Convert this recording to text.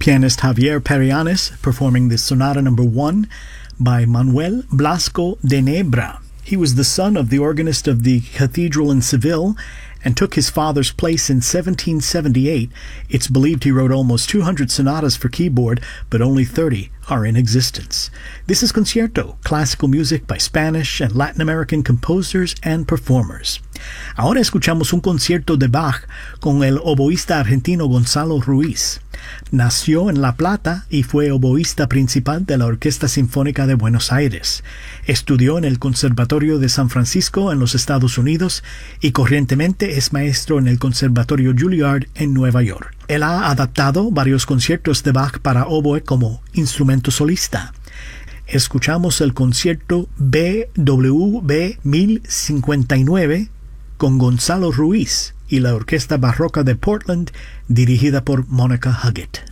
Pianist Javier Perianes performing the Sonata No. 1 by Manuel Blasco de Nebra. He was the son of the organist of the cathedral in Seville and took his father's place in 1778. It's believed he wrote almost 200 sonatas for keyboard, but only 30 are in existence. This is Concierto, classical music by Spanish and Latin American composers and performers. Ahora escuchamos un concierto de Bach con el oboísta argentino Gonzalo Ruiz. Nació en La Plata y fue oboísta principal de la Orquesta Sinfónica de Buenos Aires. Estudió en el Conservatorio de San Francisco en los Estados Unidos y corrientemente es maestro en el Conservatorio Juilliard en Nueva York. Él ha adaptado varios conciertos de Bach para oboe como instrumento solista. Escuchamos el concierto BWV 1059 con Gonzalo Ruiz y la Orquesta Barroca de Portland, dirigida por Monica Huggett.